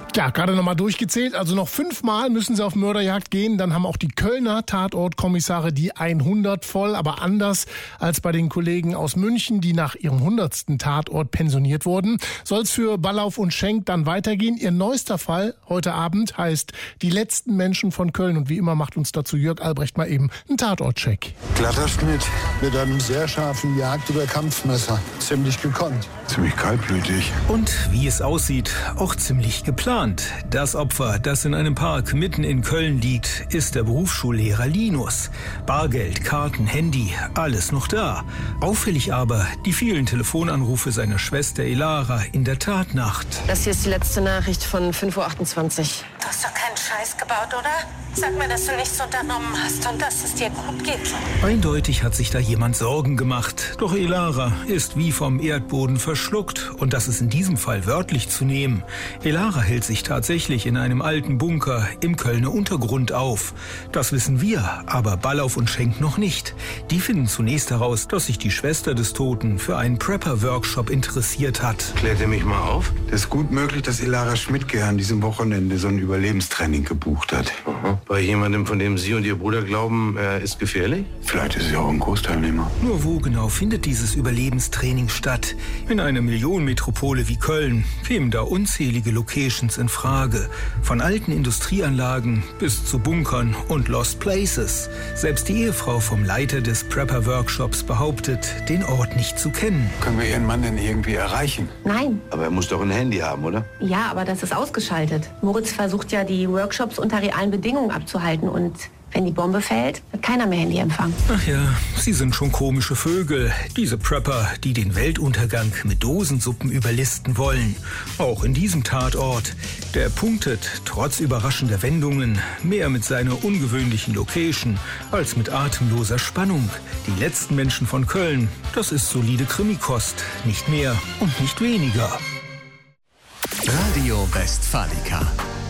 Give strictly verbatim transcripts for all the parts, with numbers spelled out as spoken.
Ja, gerade nochmal durchgezählt. Also noch fünfmal müssen sie auf Mörderjagd gehen. Dann haben auch die Kölner Tatortkommissare die hundert voll. Aber anders als bei den Kollegen aus München, die nach ihrem hundertsten Tatort pensioniert wurden, soll es für Ballauf und Schenk dann weitergehen. Ihr neuester Fall heute Abend heißt Die letzten Menschen von Köln. Und wie immer macht uns dazu Jörg Albrecht mal eben einen Tatortcheck. Glatter Schnitt mit einem sehr scharfen Jagd- oder Kampfmesser. Ziemlich gekonnt. Ziemlich kaltblütig. Und wie es aussieht, auch ziemlich geplant. Das Opfer, das in einem Park mitten in Köln liegt, ist der Berufsschullehrer Linus. Bargeld, Karten, Handy, alles noch da. Auffällig aber die vielen Telefonanrufe seiner Schwester Elara in der Tatnacht. Das hier ist die letzte Nachricht von fünf Uhr achtundzwanzig. Du hast doch keinen Scheiß gebaut, oder? Sag mir, dass du nichts unternommen hast und dass es dir gut geht. Eindeutig hat sich da jemand Sorgen gemacht. Doch Elara ist wie vom Erdboden verschluckt. Und das ist in diesem Fall wörtlich zu nehmen. Elara hält sich tatsächlich in einem alten Bunker im Kölner Untergrund auf. Das wissen wir, aber Ballauf und Schenk noch nicht. Die finden zunächst heraus, dass sich die Schwester des Toten für einen Prepper-Workshop interessiert hat. Klärt ihr mich mal auf? Das ist gut möglich, dass Elara Schmidtke an diesem Wochenende so ein Überlebenstraining gebucht hat. Aha. Bei jemandem, von dem Sie und Ihr Bruder glauben, er ist gefährlich? Vielleicht ist sie auch ein Großteilnehmer. Nur wo genau findet dieses Überlebenstraining statt? In einer Millionenmetropole wie Köln kämen da unzählige Locations in Frage. Von alten Industrieanlagen bis zu Bunkern und Lost Places. Selbst die Ehefrau vom Leiter des Prepper-Workshops behauptet, den Ort nicht zu kennen. Können wir Ihren Mann denn irgendwie erreichen? Nein. Aber er muss doch ein Handy haben, oder? Ja, aber das ist ausgeschaltet. Moritz versucht ja, die Workshops unter realen Bedingungen abzuhalten. Und wenn die Bombe fällt, hat keiner mehr Handyempfang. Ach ja, sie sind schon komische Vögel. Diese Prepper, die den Weltuntergang mit Dosensuppen überlisten wollen. Auch in diesem Tatort. Der punktet, trotz überraschender Wendungen, mehr mit seiner ungewöhnlichen Location als mit atemloser Spannung. Die letzten Menschen von Köln, das ist solide Krimikost. Nicht mehr und nicht weniger. Radio Westfalica.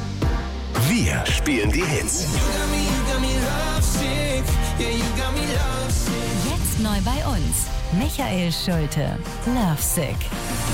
Wir spielen die Hits. Jetzt neu bei uns. Michael Schulte. Lovesick.